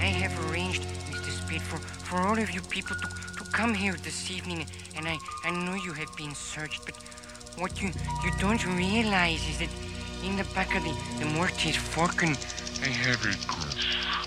I have arranged, Mr. Spade, for all of you people to come here this evening, and I know you have been searched, but what you don't realize is that in the back of the Mortis Falcon, I have a gun.